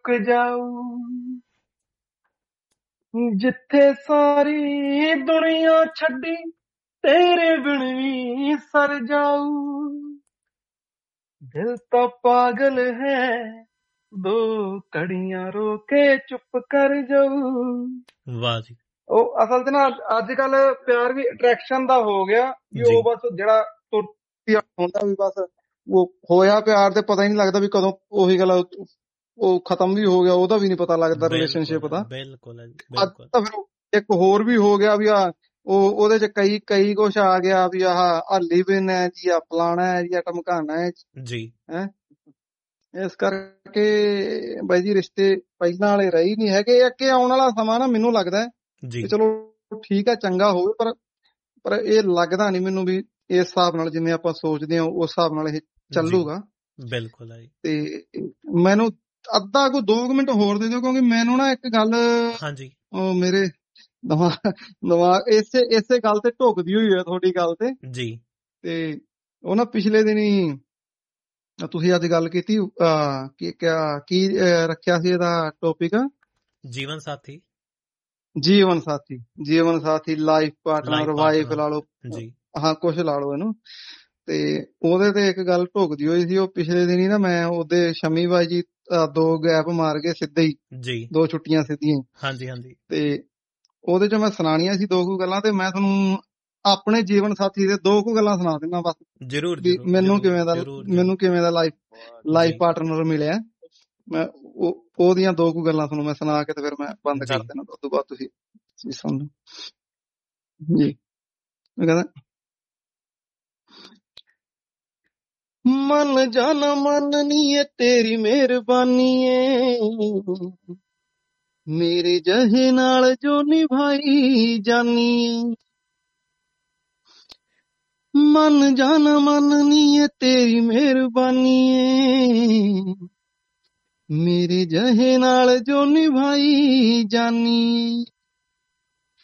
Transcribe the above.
ਰੁਕ ਜਾਊ, ਜਿੱਥੇ ਸਾਰੀ ਦੁਨੀਆ ਛੱਡੀ ਤੇਰੇ ਬਿਨ ਵੀ ਸਰ ਜਾਊ। ਦਿਲ ਤਾਂ ਪਾਗਲ ਹੈ, ਦੋ ਘੜੀਆਂ ਰੋ ਕੇ ਚੁੱਪ ਕਰ ਜਾਊ। ਵਾਹ ਜੀ। ਉਹ ਅਸਲ 'ਚ ਨਾ ਅੱਜ ਕੱਲ ਪਿਆਰ ਵੀ ਅਟਰੈਕਸ਼ਨ ਦਾ ਹੋ ਗਿਆ ਵੀ ਜੀ ਉਹ ਬਸ ਜਿਹੜਾ ਤੁਰਤੀ ਹੁੰਦਾ ਵੀ ਬਸ ਉਹ ਹੋਇਆ ਪਿਆਰ ਤੇ ਪਤਾ ਹੀ ਨਹੀਂ ਲੱਗਦਾ ਵੀ ਕਦੋਂ ਉਹੀ ਗੱਲ ਉਹ ਖਤਮ ਵੀ ਹੋ ਗਿਆ, ਉਹਦਾ ਵੀ ਨਹੀਂ ਪਤਾ ਲੱਗਦਾ ਰਿਲੇਸ਼ਨਸ਼ਿਪ ਦਾ। ਬਿਲਕੁਲ ਹੈ ਜੀ, ਅੱਜ ਬਿਲਕੁਲ। ਤਾਂ ਫਿਰ ਇੱਕ ਹੋਰ ਵੀ ਹੋ ਗਿਆ ਵੀ ਉਹਦੇ ਚ ਕਈ ਕੁਛ ਆ ਗਿਆ ਵੀ ਆਹ ਲਿਵ-ਇਨ ਹੈ ਜੀ, ਆ ਫਲਾਣਾ ਹੈ ਜੀ, ਆ ਢਮਕਾਣਾ ਹੈ ਜੀ। ਹੈ। ਇਸ ਕਰਕੇ ਬਾਈ ਜੀ ਰਿਸ਼ਤੇ ਪਹਿਲਾਂ ਵਾਲੇ ਰਹੀ ਨਹੀਂ ਹੈਗੇ। ਅੱਗੇ ਆਉਣ ਵਾਲਾ ਸਮਾਂ ਨਾ ਮੈਨੂੰ ਲੱਗਦਾ ਜੀ ਵੀ ਚਲੋ ਠੀਕ ਆ, ਚੰਗਾ ਹੋਵੇ, ਪਰ ਇਹ ਲੱਗਦਾ ਨਹੀਂ ਮੈਨੂੰ ਵੀ ਇਸ ਹਿਸਾਬ ਨਾਲ ਜਿਵੇਂ ਆਪਾਂ ਸੋਚਦੇ ਹਾਂ ਉਸ ਹਿਸਾਬ ਨਾਲ ਇਹ ਚੱਲੂਗਾ। ਬਿਲਕੁਲ ਹੈ। ਤੇ ਮੈਨੂੰ ਅੱਧਾ ਕੋਈ 2 ਮਿੰਟ ਹੋਰ ਦੇ ਦਿਓ, ਕਿਉਂਕਿ ਮੈਨੂੰ ਨਾ ਇੱਕ ਗੱਲ ਉਹ ਮੇਰੇ ਦਿਮਾਗ ਇਸੇ ਗੱਲ ਤੇ ਢੁਕਦੀ ਹੋਈ ਹੈ ਤੁਹਾਡੀ ਗੱਲ ਤੇ ਜੀ। ਤੇ ਉਹ ਨਾ ਪਿਛਲੇ ਦਿਨੀ ਤੁਸੀਂ ਅੱਜ ਗੱਲ ਕੀਤੀ ਕੀ ਰੱਖਿਆ ਸੀ ਇਹਦਾ ਟੌਪਿਕ? ਜੀਵਨ ਸਾਥੀ। ਜੀਵਨ ਸਾਥੀ, ਲਾਈਫ ਪਾਰਟਨਰ, ਵਾਈਫ ਲਾ ਲਓ, ਹਾਂ ਕੁਛ ਲਾ ਲਓ ਇਹਨੂੰ। ਤੇ ਉਹਦੇ ਤੇ ਇੱਕ ਗੱਲ ਢੁਕਦੀ ਹੋਈ ਸੀ। ਉਹ ਪਿਛਲੇ ਦਿਨੀ ਨਾ ਮੈਂ ਉਹਦੇ ਸ਼ਮੀ ਬਾਈ ਜੀ 2 ਗੈਪ ਮਾਰ ਕੇ ਸਿੱਧੇ ਹੀ 2 ਛੁੱਟੀਆਂ ਸਿੱਧੀਆਂ। ਹਾਂਜੀ। ਤੇ ਉਹਦੇ ਚ ਮੈਂ ਸੁਣਾਣੀਆਂ ਸੀ 2 ਕੁ ਗੱਲਾਂ, ਤੇ ਮੈਂ ਤੁਹਾਨੂੰ ਆਪਣੇ ਜੀਵਨ ਸਾਥੀ ਦੇ 2 ਕੁ ਗੱਲਾਂ ਸੁਣਾ ਦਿੰਦਾ ਬਸ। ਜਰੂਰ। ਮੈਨੂੰ ਕਿਵੇਂ ਦਾ ਲਾਈਫ ਪਾਰਟਨਰ ਮਿਲਿਆ। ਮੈਂ ਉਹਦੀਆਂ 2 ਕੁ ਗੱਲਾਂ ਤੁਹਾਨੂੰ ਮੈਂ ਸੁਣਾ ਕੇ ਤੇ ਫਿਰ ਮੈਂ ਬੰਦ ਕਰ ਦੇਣਾ। ਉਸ ਤੋਂ ਬਾਅਦ ਤੁਸੀਂ ਸੁਣ ਲਓ ਜੀ। ਮੈਂ ਕਹਿੰਦਾ, ਮਨ ਜਾਣਾ ਮਨ ਨੀ ਏ ਤੇਰੀ ਮਿਹਰਬਾਨੀ ਏ, ਮੇਰੇ ਜਹੇ ਨਾਲ ਜੋ ਨਿਭਾਈ ਜਾਨੀ ਏ। ਮਨ ਜਾਣਾ ਮਨ ਨੀ ਏ ਤੇਰੀ ਮਿਹਰਬਾਨੀ ਏ, ਮੇਰੇ ਜਹੇ ਨਾਲ ਜੋ ਨਿਭਾਈ ਜਾਨੀ।